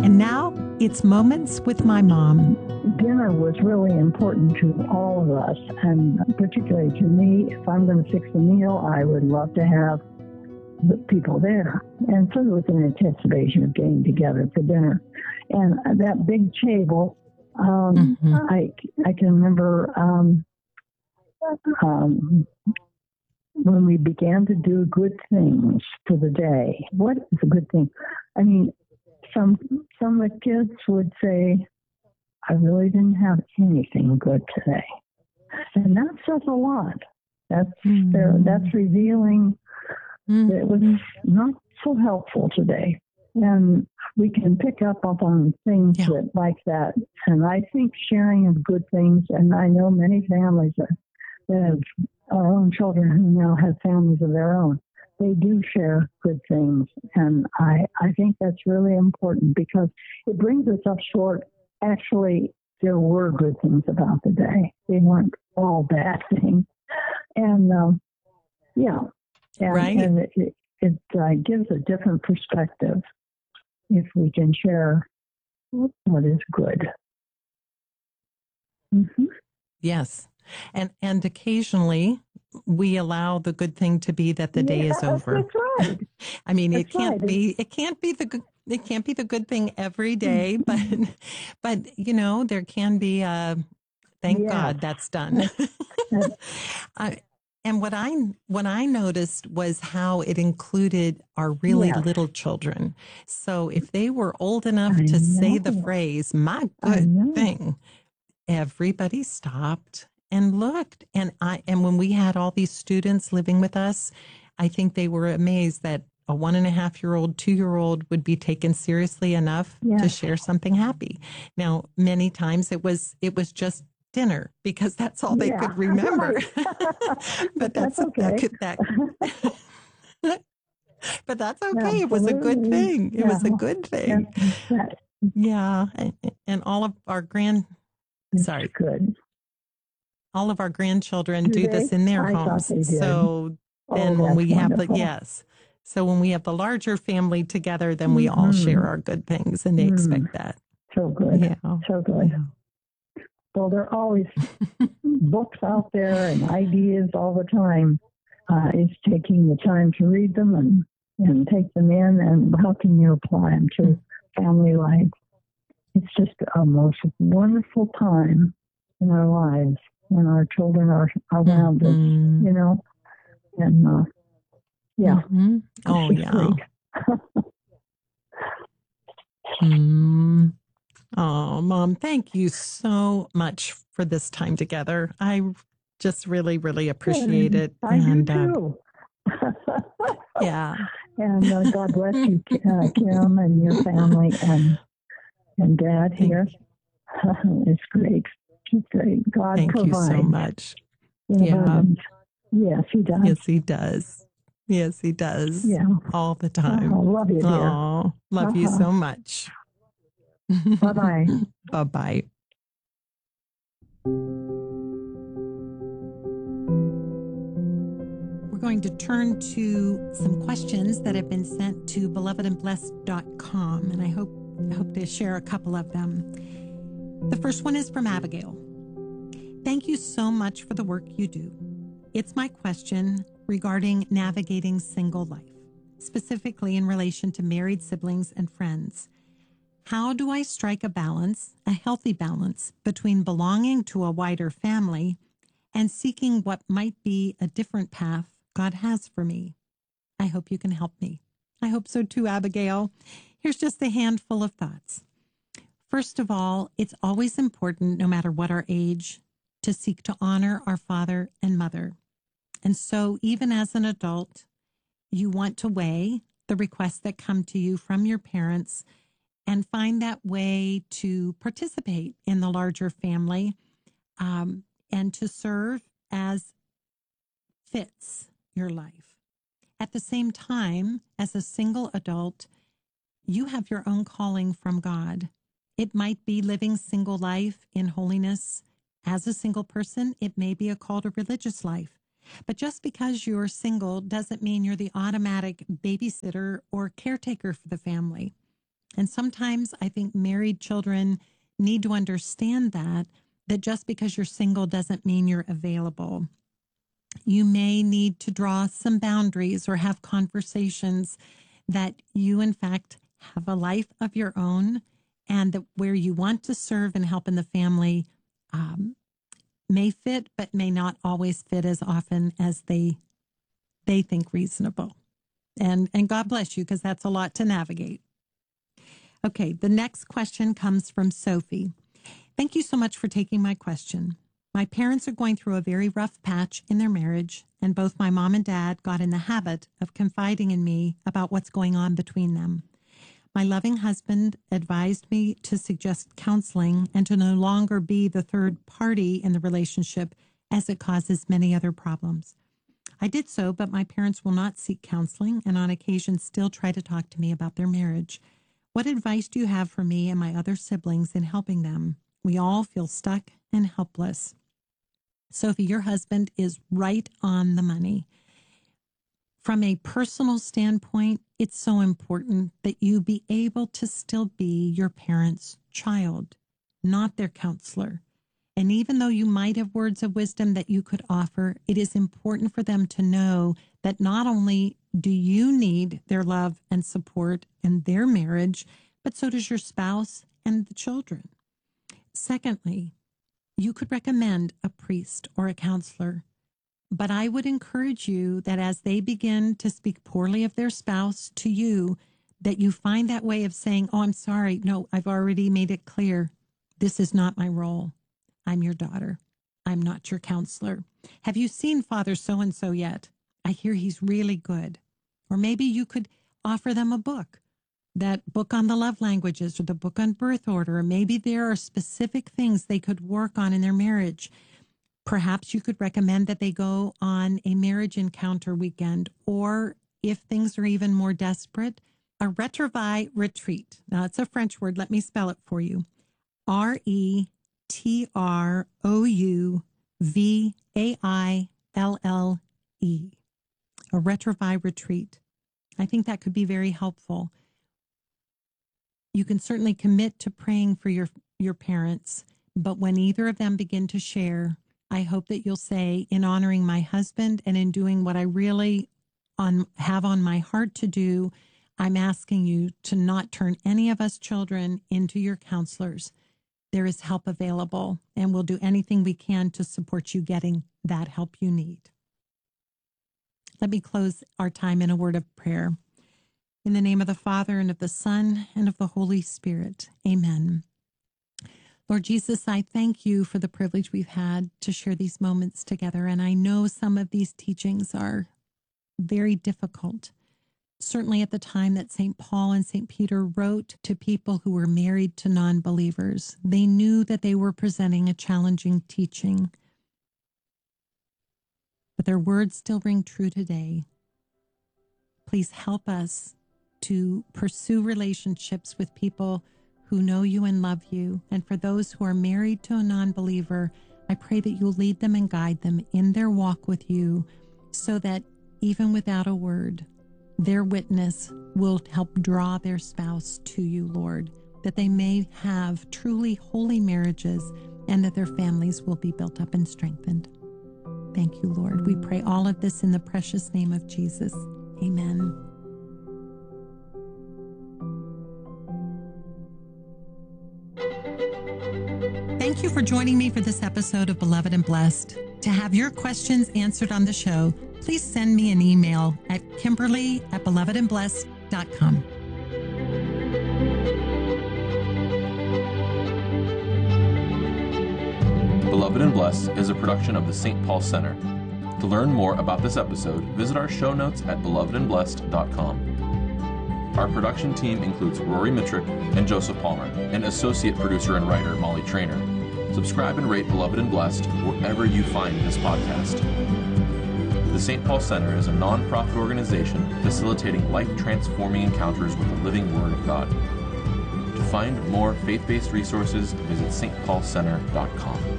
And now it's Moments with my mom. Dinner was really important to all of us, and particularly to me. If I'm going to fix a meal, I would love to have the people there, and sort of with an anticipation of getting together for dinner. And that big table, I can remember when we began to do good things for the day. What is a good thing? I mean, some of the kids would say, I really didn't have anything good today. And that says a lot. That's revealing that it was not so helpful today. And we can pick up on things like that. And I think sharing of good things, and I know many families that have our own children who now have families of their own, they do share good things. And I think that's really important because it brings us up short. Actually, there were good things about the day. They weren't all bad things. And right. And it gives a different perspective if we can share what is good. Mm-hmm. Yes. And occasionally we allow the good thing to be that the day is over. That's right. I mean, it can't be the good thing every day, but you know, there can be thank God that's done. And what I noticed was how it included our really little children. So if they were old enough to say the phrase, my good thing, everybody stopped and looked. And when we had all these students living with us, I think they were amazed that a 1.5-year-old, 2-year-old would be taken seriously enough to share something happy. Now, many times it was just dinner because that's all they could remember. Right. But that's okay. But that's okay. Absolutely. It was a good thing. It was a good thing. Yeah. And all of our all of our grandchildren do this in their homes. So then when we have so when we have the larger family together, then we all share our good things, and they expect that. So good. Yeah. So good. Yeah. Well, there are always books out there and ideas all the time. It's taking the time to read them and take them in, and how can you apply them to family life? It's just a most wonderful time in our lives when our children are around us, you know, and Oh, yeah. Oh, Mom, thank you so much for this time together. I just really, really appreciate it. I do too. Yeah. And God bless you, Kim, and your family, and Dad here. It's great. It's great. God provides. Thank you so much. Yeah. Yes, He does. Yes, He does. Yes, He does. Yeah. All the time. Love you, dear. Oh, love you so much. Bye-bye. Bye-bye. We're going to turn to some questions that have been sent to belovedandblessed.com, and I hope to share a couple of them. The first one is from Abigail. Thank you so much for the work you do. It's my question regarding navigating single life, specifically in relation to married siblings and friends. How do I strike a healthy balance between belonging to a wider family and seeking what might be a different path God has for me? I hope you can help me. I hope so too, Abigail. Here's just a handful of thoughts. First of all, it's always important, no matter what our age, to seek to honor our father and mother. And so even as an adult, you want to weigh the requests that come to you from your parents and find that way to participate in the larger family and to serve as fits your life. At the same time, as a single adult, you have your own calling from God. It might be living single life in holiness. As a single person, it may be a call to religious life. But just because you're single doesn't mean you're the automatic babysitter or caretaker for the family. And sometimes I think married children need to understand that just because you're single doesn't mean you're available. You may need to draw some boundaries or have conversations that you, in fact, have a life of your own, and that where you want to serve and help in the family may fit, but may not always fit as often as they think reasonable. And God bless you, because that's a lot to navigate. Okay, the next question comes from Sophie. Thank you so much for taking my question. My parents are going through a very rough patch in their marriage, and both my mom and dad got in the habit of confiding in me about what's going on between them. My loving husband advised me to suggest counseling and to no longer be the third party in the relationship, as it causes many other problems. I did so, but my parents will not seek counseling and on occasion still try to talk to me about their marriage. What advice do you have for me and my other siblings in helping them? We all feel stuck and helpless. Sophie, your husband is right on the money. From a personal standpoint, it's so important that you be able to still be your parents' child, not their counselor. And even though you might have words of wisdom that you could offer, it is important for them to know that not only do you need their love and support in their marriage, but so does your spouse and the children. Secondly, you could recommend a priest or a counselor, but I would encourage you that as they begin to speak poorly of their spouse to you, that you find that way of saying, oh, I'm sorry. No, I've already made it clear. This is not my role. I'm your daughter. I'm not your counselor. Have you seen Father so-and-so yet? I hear he's really good. Or maybe you could offer them a book, that book on the love languages or the book on birth order. Or maybe there are specific things they could work on in their marriage. Perhaps you could recommend that they go on a marriage encounter weekend, or if things are even more desperate, a retrouvaille retreat. Now, it's a French word. Let me spell it for you. RETROUVAILLE. A retrouvaille retreat. I think that could be very helpful. You can certainly commit to praying for your parents, but when either of them begin to share, I hope that you'll say, in honoring my husband and in doing what I really have on my heart to do, I'm asking you to not turn any of us children into your counselors. There is help available, and we'll do anything we can to support you getting that help you need. Let me close our time in a word of prayer. In the name of the Father, and of the Son, and of the Holy Spirit. Amen. Lord Jesus, I thank you for the privilege we've had to share these moments together. And I know some of these teachings are very difficult. Certainly at the time that St. Paul and St. Peter wrote to people who were married to non-believers, they knew that they were presenting a challenging teaching. But their words still ring true today. Please help us to pursue relationships with people who know you and love you. And for those who are married to a non-believer, I pray that you'll lead them and guide them in their walk with you, so that even without a word, their witness will help draw their spouse to you, Lord, that they may have truly holy marriages and that their families will be built up and strengthened. Thank you, Lord. We pray all of this in the precious name of Jesus. Amen. Thank you for joining me for this episode of Beloved and Blessed. To have your questions answered on the show, please send me an email at Kimberly@belovedandblessed.com. Beloved and Blessed is a production of the St. Paul Center. To learn more about this episode, visit our show notes at belovedandblessed.com. Our production team includes Rory Mitrick and Joseph Palmer, and associate producer and writer Molly Trainer. Subscribe and rate Beloved and Blessed wherever you find this podcast. The St. Paul Center is a non-profit organization facilitating life-transforming encounters with the living Word of God. To find more faith-based resources, visit stpaulcenter.com.